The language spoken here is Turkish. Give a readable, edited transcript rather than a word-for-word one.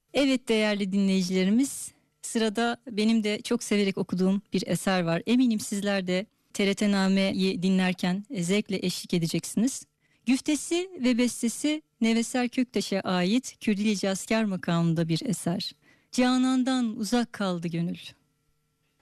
Evet değerli dinleyicilerimiz, sırada benim de çok severek okuduğum bir eser var. Eminim sizler de TRT-Name'yi dinlerken zevkle eşlik edeceksiniz. Güftesi ve bestesi Neveser Köktaş'a ait Kürdili Cazkar makamında bir eser. Canan'dan uzak kaldı gönül.